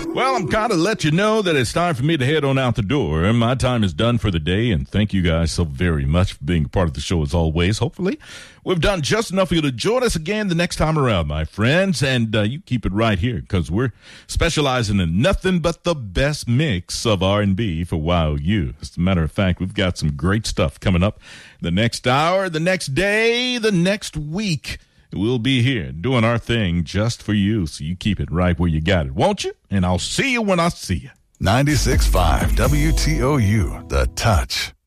Well, I'm kind of let you know that it's time for me to head on out the door. My time is done for the day, and thank you guys so very much for being a part of the show as always. Hopefully, we've done just enough for you to join us again the next time around, my friends. And you keep it right here because we're specializing in nothing but the best mix of R&B for YOU. As a matter of fact, we've got some great stuff coming up the next hour, the next day, the next week. We'll be here doing our thing just for you, so you keep it right where you got it, won't you? And I'll see you when I see you. 96.5 WTOU, The Touch.